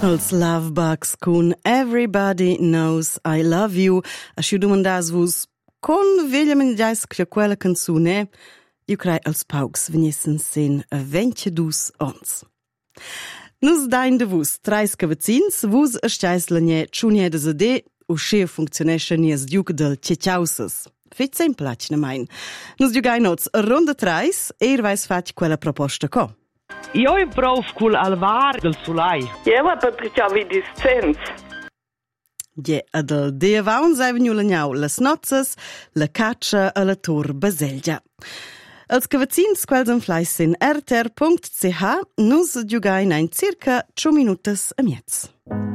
Els Lovebugs con Everybody Knows I Love You. A si domandas vos con veglia mengiais che quella canzone, io crei als paucs venissen sen a 22 ans. Nus dain de vos trais cavazzins, vos astais lanie chunie de zade, o che funzionesce nies diuc del tjetjausas. Fet semplac mein. Nus giugai nots ronda trais, vais fat quella proposta co. Io improvo col alvar del Sulai. Io Patricia Vidiscenz. Je adel de vaun sai vegnu lagnau las nozzas, la caccia e la tor Baselgia. Els cavazzins quels en fleis in rtr.ch nus giugai in circa 2 minutas a miez.